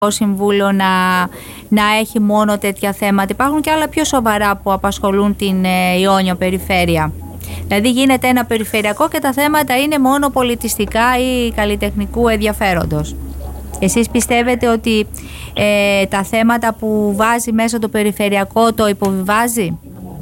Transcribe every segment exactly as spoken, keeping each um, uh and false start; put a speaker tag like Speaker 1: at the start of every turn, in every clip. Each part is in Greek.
Speaker 1: Συμβούλιο να, να έχει μόνο τέτοια θέματα. Υπάρχουν και άλλα πιο σοβαρά που απασχολούν την ε, Ιόνιο περιφέρεια. Δηλαδή γίνεται ένα περιφερειακό και τα θέματα είναι μόνο πολιτιστικά ή καλλιτεχνικού ενδιαφέροντος. Εσείς πιστεύετε ότι ε, τα θέματα που βάζει μέσα το περιφερειακό το υποβιβάζει?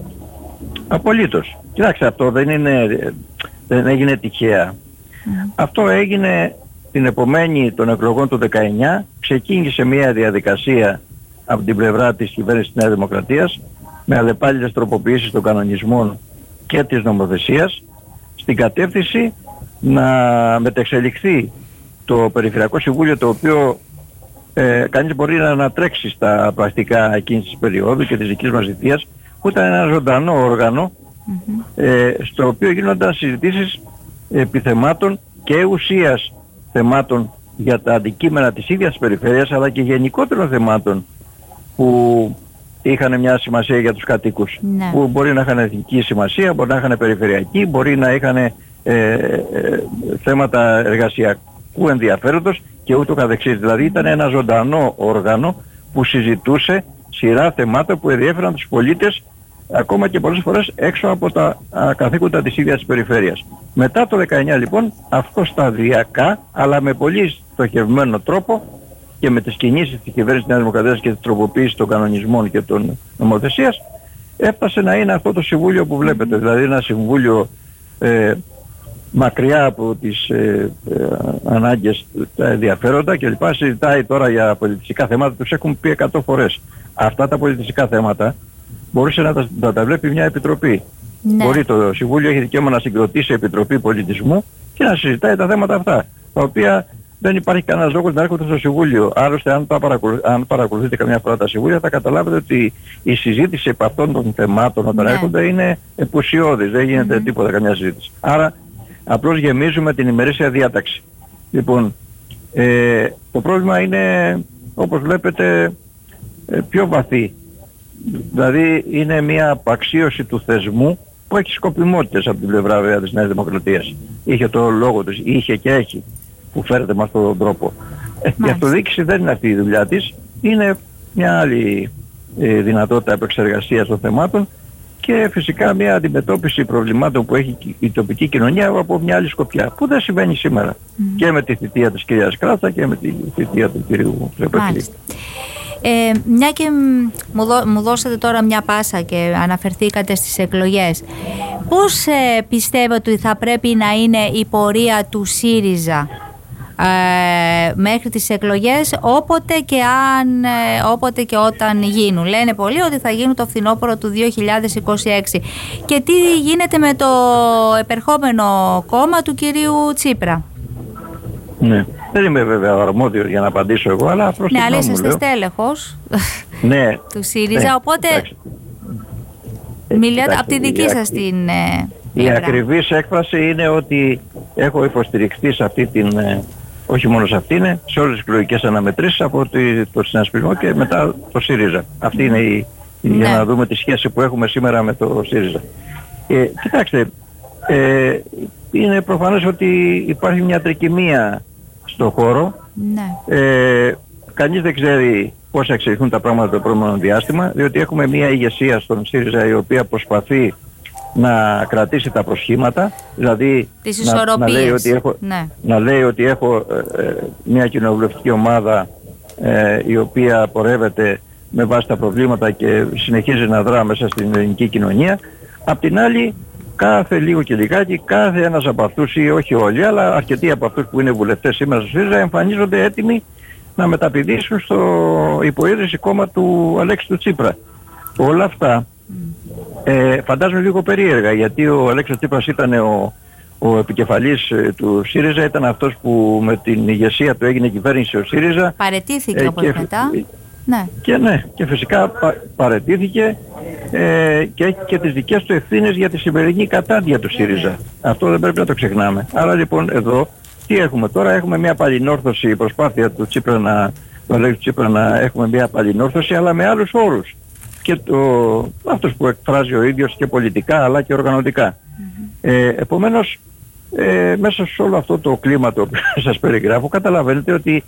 Speaker 2: Απολύτως. Κοιτάξτε, αυτό δεν, είναι, δεν έγινε τυχαία. Mm. Αυτό έγινε την επομένη των εκλογών του δεκαεννιά. Ξεκίνησε μια διαδικασία από την πλευρά της κυβέρνησης της Νέας Δημοκρατίας με αλλεπάλληλες τροποποιήσεις των κανονισμών και της νομοθεσίας στην κατεύθυνση να μετεξελιχθεί το Περιφερειακό Συμβούλιο, το οποίο ε, κανείς μπορεί να ανατρέξει στα πρακτικά εκείνης της περίοδου και της δικής μας θητείας, που ήταν ένα ζωντανό όργανο mm-hmm. ε, στο οποίο γίνονταν συζητήσεις επιθεμάτων και ουσίας θεμάτων για τα αντικείμενα της ίδιας της περιφέρειας, αλλά και γενικότερων θεμάτων που είχαν μια σημασία για τους κατοίκους. Ναι. Που μπορεί να είχαν εθνική σημασία, μπορεί να είχαν περιφερειακή, μπορεί να είχαν ε, ε, θέματα εργασιακού ενδιαφέροντος και ούτω καθεξής. Δηλαδή ήταν ένα ζωντανό όργανο που συζητούσε σειρά θεμάτων που ενδιέφεραν τους πολίτες, ακόμα και πολλές φορές έξω από τα α, καθήκοντα της ίδιας της περιφέρειας. Μετά το δεκαεννιά λοιπόν, αυτό σταδιακά, αλλά με πολύ στοχευμένο τρόπο και με τις κινήσεις της κυβέρνησης της Νέας Δημοκρατίας και τις τροποποίησεις των κανονισμών και των νομοθεσίας, έφτασε να είναι αυτό το συμβούλιο που βλέπετε. Δηλαδή ένα συμβούλιο ε, μακριά από τις ε, ε, ανάγκες, τα ενδιαφέροντα κλπ. Συζητάει τώρα για πολιτιστικά θέματα, τους έχουν πει εκατό φορές. Αυτά τα πολιτιστικά θέματα μπορούσε να τα, να τα βλέπει μια επιτροπή. Ναι. Μπορεί το Συμβούλιο, έχει δικαίωμα να συγκροτήσει Επιτροπή Πολιτισμού και να συζητάει τα θέματα αυτά, τα οποία δεν υπάρχει κανένας λόγος να έρχονται στο Συμβούλιο. Άλλωστε, αν, παρακολου... αν παρακολουθείτε καμιά φορά τα Συμβούλια, θα καταλάβετε ότι η συζήτηση επ' αυτών των θεμάτων όταν ναι. έρχονται είναι επουσιώδης, δεν γίνεται mm-hmm. τίποτα, καμιά συζήτηση. Άρα, απλώς γεμίζουμε την ημερήσια διάταξη. Λοιπόν, ε, το πρόβλημα είναι, όπως βλέπετε, ε, πιο βαθύ. Δηλαδή είναι μια απαξίωση του θεσμού που έχει σκοπιμότητες από την πλευρά βέβαια της Νέας Δημοκρατίας. Είχε το λόγο της, είχε και έχει, που φέρεται με αυτόν τον τρόπο. Ε, η αυτοδιοίκηση δεν είναι αυτή η δουλειά της, είναι μια άλλη ε, δυνατότητα επεξεργασίας των θεμάτων και φυσικά μια αντιμετώπιση προβλημάτων που έχει η τοπική κοινωνία από μια άλλη σκοπιά, που δεν συμβαίνει σήμερα. Mm. Και με τη θητεία της κυρίας Κράτσα και με τη θητεία του κυρίου Τρεπετλή.
Speaker 1: Ε, μια και μου, δώ, μου δώσατε τώρα μια πάσα και αναφερθήκατε στις εκλογές. Πώς ε, πιστεύετε ότι θα πρέπει να είναι η πορεία του ΣΥΡΙΖΑ ε, μέχρι τις εκλογές, όποτε και, αν, ε, όποτε και όταν γίνουν? Λένε πολλοί ότι θα γίνουν το φθινόπωρο του δύο χιλιάδες είκοσι έξι. Και τι γίνεται με το επερχόμενο κόμμα του κυρίου Τσίπρα?
Speaker 2: Ναι. Δεν είμαι βέβαια αρμόδιος για να απαντήσω εγώ, αλλά προς
Speaker 1: ναι,
Speaker 2: την
Speaker 1: αλλά
Speaker 2: γνώμη
Speaker 1: είσαστε
Speaker 2: λέω.
Speaker 1: στέλεχος
Speaker 2: ναι,
Speaker 1: του ΣΥΡΙΖΑ,
Speaker 2: ναι,
Speaker 1: οπότε
Speaker 2: ε,
Speaker 1: μιλάτε από τη δική σας την ε,
Speaker 2: η ακριβής έκφραση είναι ότι έχω υποστηριχθεί σε αυτή την, ε, όχι μόνο σε αυτήν, σε όλες τις εκλογικές αναμετρήσεις από το συνασπισμό και μετά το ΣΥΡΙΖΑ. Αυτή είναι η, ναι. για να δούμε τη σχέση που έχουμε σήμερα με το ΣΥΡΙΖΑ. Ε, κοιτάξτε, ε, είναι προφανές ότι υπάρχει μια τρικυμία στο χώρο.
Speaker 1: Ναι.
Speaker 2: Ε, κανείς δεν ξέρει πώς θα εξελιχθούν τα πράγματα το επόμενο διάστημα, διότι έχουμε μια ηγεσία στον ΣΥΡΙΖΑ η οποία προσπαθεί να κρατήσει τα προσχήματα, δηλαδή να, να, λέει ότι έχω, ναι. να λέει ότι έχω ε, μια κοινοβουλευτική ομάδα ε, η οποία πορεύεται με βάση τα προβλήματα και συνεχίζει να δρά μέσα στην ελληνική κοινωνία. Απ' την άλλη, κάθε λίγο και λιγάκι, κάθε ένας από αυτούς, ή όχι όλοι, αλλά αρκετοί από αυτούς που είναι βουλευτές σήμερα στο ΣΥΡΙΖΑ εμφανίζονται έτοιμοι να μεταπηδήσουν στο υποίδρυση κόμμα του Αλέξη του Τσίπρα. Όλα αυτά ε, φαντάζομαι λίγο περίεργα, γιατί ο Αλέξης Τσίπρας ήταν ο, ο επικεφαλής ε, του ΣΥΡΙΖΑ, ήταν αυτός που με την ηγεσία του έγινε κυβέρνηση ο ΣΥΡΙΖΑ.
Speaker 1: Παρετήθηκε ε, από και, μετά.
Speaker 2: Ναι. Και ναι, και φυσικά πα, παρετήθηκε ε, και έχει και τις δικές του ευθύνες για τη σημερινή κατάντια του ΣΥΡΙΖΑ. Αυτό δεν πρέπει να το ξεχνάμε. Άρα λοιπόν εδώ τι έχουμε τώρα? Έχουμε μια παλινόρθωση, προσπάθεια του Τσίπρα να, του Αλέξη Τσίπρα να έχουμε μια παλινόρθωση, αλλά με άλλους όρους. Και το, αυτός που εκφράζει ο ίδιος και πολιτικά αλλά και οργανωτικά. Mm-hmm. Ε, επομένως, ε, μέσα σε όλο αυτό το κλίμα το οποίο σας περιγράφω, καταλαβαίνετε ότι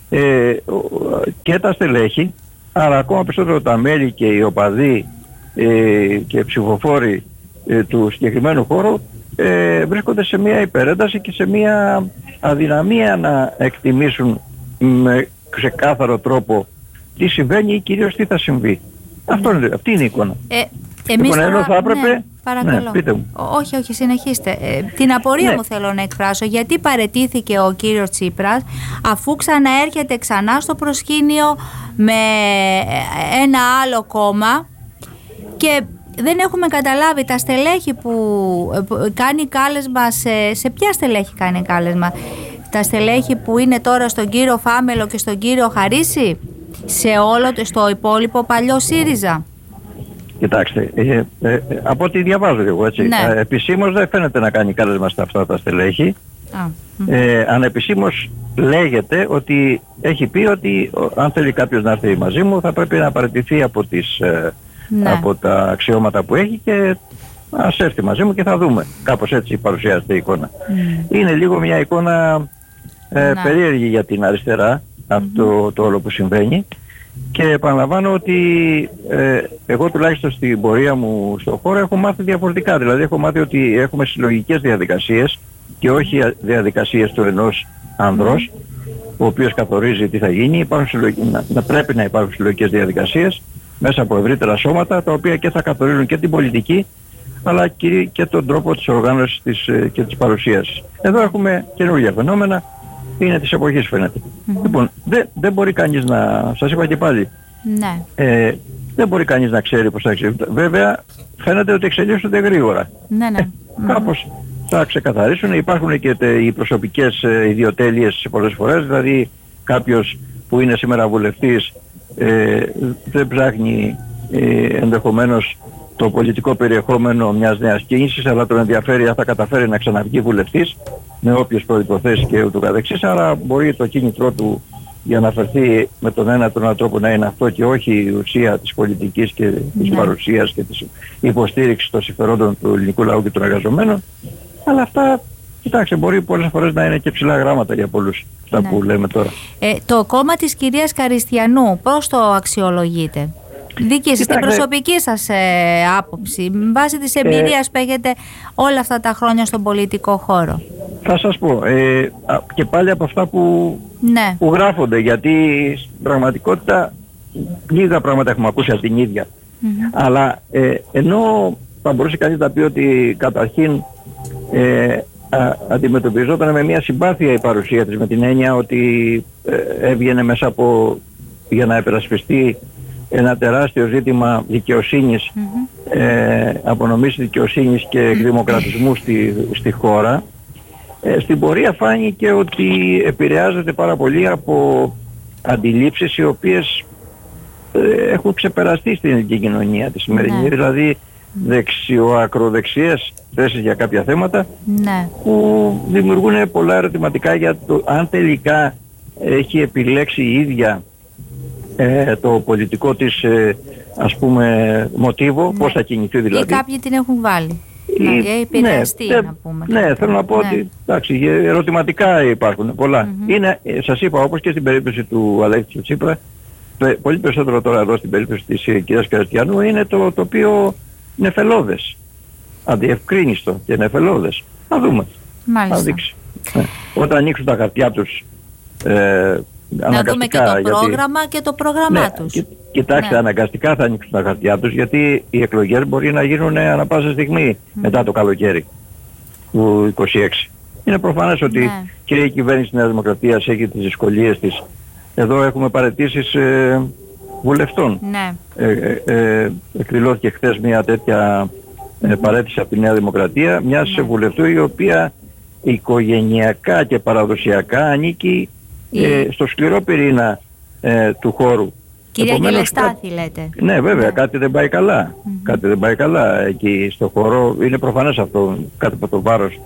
Speaker 2: ε, και τα στελέχη, αλλά ακόμα περισσότερο τα μέλη και οι οπαδοί ε, και ψηφοφόροι ε, του συγκεκριμένου χώρου ε, βρίσκονται σε μια υπερένταση και σε μια αδυναμία να εκτιμήσουν με ξεκάθαρο τρόπο τι συμβαίνει ή κυρίως τι θα συμβεί. Αυτό είναι, αυτή είναι η εικόνα.
Speaker 1: Ε, εμείς
Speaker 2: λοιπόν,
Speaker 1: τώρα,
Speaker 2: θα έπρεπε...
Speaker 1: Ναι, παρακαλώ.
Speaker 2: Ναι, πείτε μου.
Speaker 1: Όχι, όχι, συνεχίστε. Ε, την απορία ναι. μου θέλω να εκφράσω. Γιατί παραιτήθηκε ο κύριος Τσίπρας αφού ξαναέρχεται ξανά στο προσκήνιο με ένα άλλο κόμμα και δεν έχουμε καταλάβει τα στελέχη που κάνει κάλεσμα, σε, σε ποια στελέχη κάνει κάλεσμα? Τα στελέχη που είναι τώρα στον κύριο Φάμελο και στον κύριο Χαρίση, σε όλο στο υπόλοιπο παλιό ΣΥΡΙΖΑ?
Speaker 2: Κοιτάξτε, ε, ε, ε, από ό,τι διαβάζω εγώ, έτσι,
Speaker 1: ναι.
Speaker 2: ε, επισήμως δεν φαίνεται να κάνει κάλεσμα στα αυτά τα στελέχη.
Speaker 1: Α,
Speaker 2: ε, ανεπισήμως λέγεται ότι έχει πει ότι ο, αν θέλει κάποιος να έρθει μαζί μου θα πρέπει να παραιτηθεί από, τις, ε, ναι. από τα αξιώματα που έχει και ας έρθει μαζί μου και θα δούμε. Κάπως έτσι παρουσιάζεται η εικόνα. Mm. Είναι λίγο μια εικόνα ε, ναι. περίεργη για την αριστερά αυτό mm-hmm. το όλο που συμβαίνει. Και επαναλαμβάνω ότι ε, εγώ τουλάχιστον στην πορεία μου στον χώρο έχω μάθει διαφορετικά. Δηλαδή έχω μάθει ότι έχουμε συλλογικές διαδικασίες και όχι διαδικασίες του ενός ανδρός, ο οποίος καθορίζει τι θα γίνει. Υπάρχουν συλλογικές, να, να πρέπει να υπάρχουν συλλογικές διαδικασίες μέσα από ευρύτερα σώματα, τα οποία και θα καθορίζουν και την πολιτική, αλλά και, και τον τρόπο της οργάνωσης της, και της παρουσίασης. Εδώ έχουμε καινούργια φαινόμενα. Είναι της εποχής φαίνεται. Mm-hmm. Λοιπόν, δεν δε μπορεί κανείς να... Σας είπα και πάλι.
Speaker 1: Ναι.
Speaker 2: Ε, δεν μπορεί κανείς να ξέρει πώς θα εξελίσσονται. Βέβαια, φαίνεται ότι εξελίσσονται γρήγορα.
Speaker 1: Ναι, ναι.
Speaker 2: Ε, κάπως θα ξεκαθαρίσουν. Υπάρχουν και τε, οι προσωπικές ε, ιδιοτέλειες πολλές φορές. Δηλαδή, κάποιος που είναι σήμερα βουλευτής ε, δεν ψάχνει ε, ενδεχομένως το πολιτικό περιεχόμενο μιας νέας κίνησης, αλλά τον ενδιαφέρει αν θα καταφέρει να ξαναβγεί βουλευτής με όποιες προϋποθέσεις και ούτω καθεξής. Άρα μπορεί το κίνητρό του για να φερθεί με τον ένα τον άλλο τρόπο να είναι αυτό και όχι η ουσία της πολιτικής και της ναι. παρουσίας και της υποστήριξης των συμφερόντων του ελληνικού λαού και των εργαζομένων. Αλλά αυτά, κοιτάξτε, μπορεί πολλές φορές να είναι και ψηλά γράμματα για πολλούς αυτά ναι. που λέμε τώρα. Ε,
Speaker 1: το κόμμα της κυρίας Καριστιανού, πώς το αξιολογείτε? Δική στην προσωπική σας ε, άποψη, με βάση της εμπειρίας ε, που έχετε όλα αυτά τα χρόνια στον πολιτικό χώρο?
Speaker 2: Θα σας πω, ε, και πάλι από αυτά που, ναι. που γράφονται, γιατί στην πραγματικότητα λίγα πράγματα έχουμε ακούσει από την ίδια. Mm-hmm. Αλλά ε, ενώ θα μπορούσε κανείς να πει ότι καταρχήν ε, α, αντιμετωπιζόταν με μια συμπάθεια η παρουσία της, με την έννοια ότι ε, έβγαινε μέσα από, για να επερασπιστεί ένα τεράστιο ζήτημα δικαιοσύνης, mm-hmm. ε, απονομής δικαιοσύνης και εκδημοκρατισμού στη, στη χώρα. Ε, στην πορεία φάνηκε ότι επηρεάζεται πάρα πολύ από αντιλήψεις οι οποίες ε, έχουν ξεπεραστεί στην ελληνική κοινωνία τη σημερινή, mm-hmm. δηλαδή δεξιο-ακροδεξιές θέσεις για κάποια θέματα, mm-hmm. που δημιουργούν πολλά ερωτηματικά για το αν τελικά έχει επιλέξει η ίδια Ε, το πολιτικό της ε, ας πούμε μοτίβο, ναι. πώς θα κινηθεί δηλαδή.
Speaker 1: Ή κάποιοι την έχουν βάλει. Ή, να επηρεαστεί,
Speaker 2: ναι,
Speaker 1: να πούμε.
Speaker 2: Ναι, θέλω να πω ναι. ότι εντάξει, ερωτηματικά υπάρχουν πολλά. Mm-hmm. Είναι, ε, σας είπα, όπως και στην περίπτωση του Αλέξη Τσίπρα, πολύ περισσότερο τώρα εδώ στην περίπτωση της ε, κυρίας Καριστιανού, είναι το τοπίο νεφελώδες. Αδιευκρίνιστο και νεφελώδες. Να δούμε.
Speaker 1: Μάλιστα.
Speaker 2: Να δείξει. Ναι. Όταν ανοίξουν τα χαρτιά τους ε,
Speaker 1: να δούμε και το γιατί... πρόγραμμα και το πρόγραμμά ναι, τους. Κοι,
Speaker 2: κοιτάξτε, ναι. αναγκαστικά θα ανοίξουν τα χαρτιά τους, γιατί οι εκλογές μπορεί να γίνουν ανά πάσα στιγμή mm. μετά το καλοκαίρι του είκοσι έξι. Είναι προφανές ότι ναι. και η κυβέρνηση της Νέας Δημοκρατίας έχει τις δυσκολίες της. Εδώ έχουμε παραιτήσεις ε, βουλευτών.
Speaker 1: Ναι.
Speaker 2: Ε, ε, ε, εκδηλώθηκε χθες μια τέτοια ε, παραίτηση από τη Νέα Δημοκρατία, μιας ναι. βουλευτού η οποία οικογενειακά και παραδοσιακά ανήκει Ε, στο σκληρό πυρήνα ε, του χώρου.
Speaker 1: Κυρία Γελεστάθη λέτε.
Speaker 2: Ναι, βέβαια,
Speaker 1: ναι.
Speaker 2: κάτι δεν πάει καλά. Mm-hmm. Κάτι δεν πάει καλά εκεί στο χώρο. Είναι προφανές αυτό, κάτι από το βάρος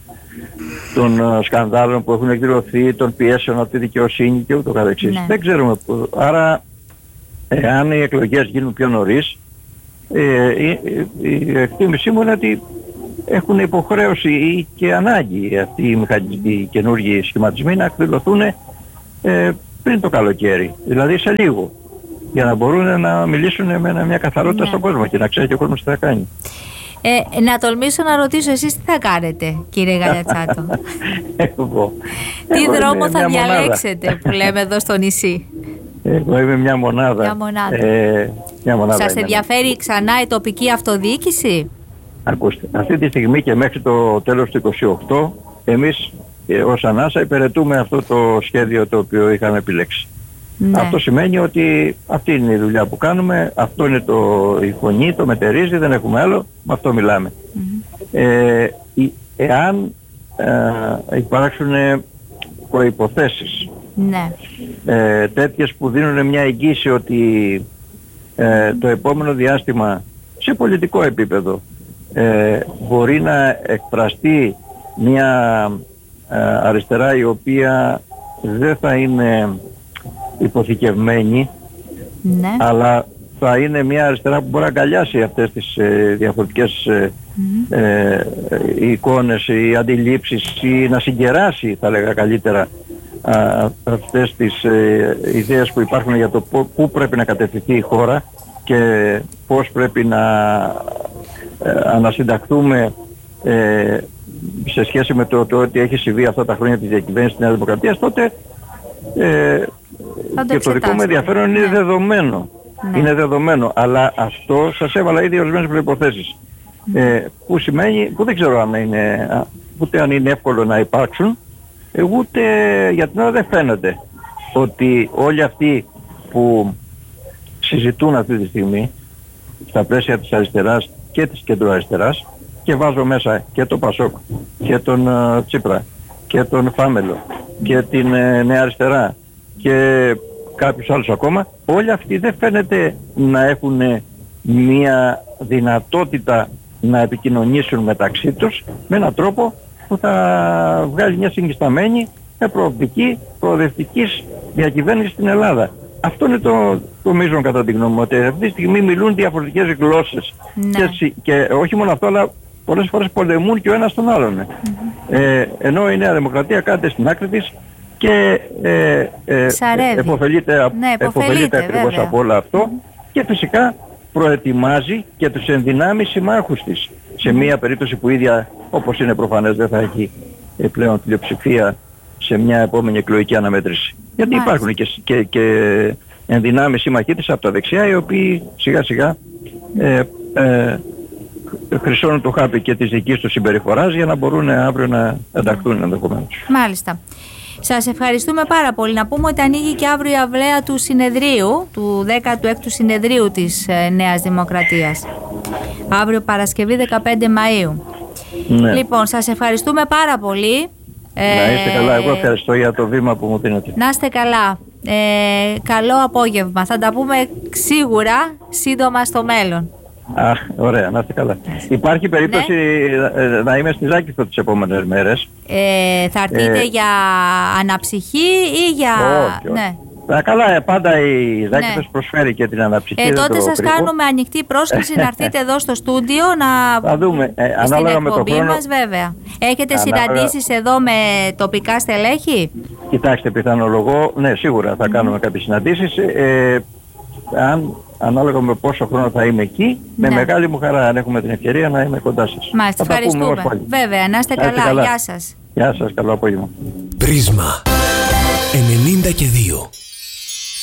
Speaker 2: των uh, σκανδάλων που έχουν εκδηλωθεί, των πιέσεων από τη δικαιοσύνη και ούτω καθεξής. Ναι. Δεν ξέρουμε που. Άρα, εάν οι εκλογές γίνουν πιο νωρίς, ε, η, η, η εκτίμησή μου είναι ότι έχουν υποχρέωση ή και ανάγκη αυτοί οι, οι καινούργιοι σχηματισμοί να εκδηλωθούν ε, πριν το καλοκαίρι, δηλαδή σε λίγο, για να μπορούν να μιλήσουν με μια καθαρότητα, ναι, στον κόσμο και να ξέρει και ο κόσμος τι θα κάνει.
Speaker 1: Ε, να τολμήσω να ρωτήσω, εσείς τι θα κάνετε, κύριε Γαλιατσάτο?
Speaker 2: Εγώ.
Speaker 1: Τι
Speaker 2: Εγώ
Speaker 1: δρόμο θα
Speaker 2: μια
Speaker 1: διαλέξετε,
Speaker 2: μονάδα,
Speaker 1: που λέμε εδώ στο νησί?
Speaker 2: Εγώ είμαι μια μονάδα.
Speaker 1: Μια μονάδα.
Speaker 2: Ε, μια μονάδα
Speaker 1: Σας
Speaker 2: είμαι,
Speaker 1: ενδιαφέρει
Speaker 2: ναι,
Speaker 1: ξανά η τοπική αυτοδιοίκηση?
Speaker 2: Ακούστε, αυτή τη στιγμή και μέχρι το τέλος του είκοσι οκτώ, εμείς ε, ως Ανάσα υπηρετούμε αυτό το σχέδιο το οποίο είχαμε επιλέξει. Ναι. Αυτό σημαίνει ότι αυτή είναι η δουλειά που κάνουμε, αυτό είναι το, η φωνή, το μετερίζει, δεν έχουμε άλλο, με αυτό μιλάμε. Mm-hmm. Ε, εάν ε, υπάρξουν προϋποθέσεις,
Speaker 1: ναι,
Speaker 2: ε, τέτοιες που δίνουν μια εγγύηση ότι ε, το επόμενο διάστημα σε πολιτικό επίπεδο ε, μπορεί να εκφραστεί μια ε, αριστερά η οποία δεν θα είναι υποθηκευμένη,
Speaker 1: ναι,
Speaker 2: αλλά θα είναι μια αριστερά που μπορεί να αγκαλιάσει αυτές τις ε, διαφορετικές ε, mm-hmm. ε, εικόνες ή αντιλήψεις ή να συγκεράσει, θα λέγα καλύτερα, α, αυτές τις ε, ιδέες που υπάρχουν για το πού πρέπει να κατευθυνθεί η χώρα και πώς πρέπει να ε, ανασυνταχθούμε ε, σε σχέση με το, το ότι έχει συμβεί αυτά τα χρόνια της διακυβέρνησης της Νέας Δημοκρατίας, τότε ε, και το δικό μου ενδιαφέρον, ναι, είναι δεδομένο. Ναι. Είναι δεδομένο. Αλλά αυτό σας έβαλα ήδη ορισμένες προϋποθέσεις. Ναι. Ε, που σημαίνει, που δεν ξέρω αν είναι, ούτε αν είναι εύκολο να υπάρξουν, ε, ούτε για την ώρα δεν φαίνεται ότι όλοι αυτοί που συζητούν αυτή τη στιγμή στα πλαίσια της αριστεράς και της κεντροαριστεράς, και βάζω μέσα και το Πασόκ και τον uh, Τσίπρα και τον Φάμελο και την uh, Νέα Αριστερά και κάποιους άλλους ακόμα, όλοι αυτοί δεν φαίνεται να έχουν μια δυνατότητα να επικοινωνήσουν μεταξύ τους με έναν τρόπο που θα βγάλει μια συγκισταμένη με προοπτική προοδευτικής διακυβέρνησης στην Ελλάδα. Αυτό είναι το, το μείζον κατά τη γνώμη μου, ότι αυτή τη στιγμή μιλούν διαφορετικές γλώσσες. Ναι. Και, και όχι μόνο αυτό, αλλά πολλές φορές πολεμούν και ο ένας τον άλλον. Mm-hmm. Ε, ενώ η Νέα Δημοκρατία κάθεται στην άκρη της και ε, ε, επωφελείται, ναι, επωφελείται ακριβώς από όλο αυτό, mm-hmm. και φυσικά προετοιμάζει και τους ενδυνάμει συμμάχους της. Σε μια περίπτωση που ίδια, όπως είναι προφανές, δεν θα έχει πλέον πλειοψηφία σε μια επόμενη εκλογική αναμέτρηση. Γιατί Μάλιστα. υπάρχουν και, και, και ενδυνάμει σύμμαχοί της από τα δεξιά, οι οποίοι σιγά σιγά ε, ε, χρυσώνουν το χάπι και της δικής τους συμπεριφοράς για να μπορούν αύριο να ενταχθούν ενδεχομένως.
Speaker 1: Μάλιστα. Σας ευχαριστούμε πάρα πολύ. Να πούμε ότι ανοίγει και αύριο η αυλαία του συνεδρίου, του δέκατου έκτου συνεδρίου της ε, Νέας Δημοκρατίας. Αύριο Παρασκευή δεκαπέντε Μαΐου.
Speaker 2: Ναι.
Speaker 1: Λοιπόν, σας ευχαριστούμε πάρα πολύ.
Speaker 2: Να είστε καλά. Εγώ ευχαριστώ για το βήμα που μου δίνετε.
Speaker 1: Να είστε καλά. Ε, καλό απόγευμα. Θα τα πούμε σίγουρα σύντομα στο μέλλον.
Speaker 2: Αχ, ωραία, να είστε καλά. Υπάρχει περίπτωση, ναι, να είμαι στη Ζάκηθο τις επόμενες μέρες.
Speaker 1: Ε, θα έρθετε ε, για αναψυχή ή για...
Speaker 2: Όχι, όχι. Ναι. Α, καλά, πάντα η Ζάκηθος, ναι, προσφέρει και την αναψυχή.
Speaker 1: Ε, τότε σας κρύβω. Κάνουμε ανοιχτή πρόσκληση να έρθετε εδώ στο στούντιο να...
Speaker 2: Θα δούμε. Ε,
Speaker 1: στην ανάλογα με το χρόνο μας, βέβαια. Έχετε ανάλογα... συναντήσεις εδώ με τοπικά στελέχη?
Speaker 2: Κοιτάξτε, πιθανολογώ, ναι, σίγουρα θα mm. κάνουμε κάποιες συναντήσεις. Ε, αν, ανάλογα με πόσο χρόνο θα είμαι εκεί, ναι, με μεγάλη μου χαρά, αν έχουμε την ευκαιρία, να είμαι κοντά σας.
Speaker 1: Μάλιστα, ευχαριστούμε. Βέβαια, να είστε καλά. καλά. Γεια σας.
Speaker 2: Γεια σας, καλό απόγευμα.
Speaker 3: Πρίσμα ενενήντα και δύο.